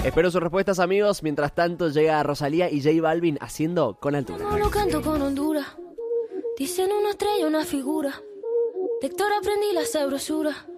Espero sus respuestas, amigos. Mientras tanto llega Rosalía y J Balvin haciendo Con Altura. No lo canto con Honduras. Dicen una estrella, una figura. De Héctor aprendí la sabrosura.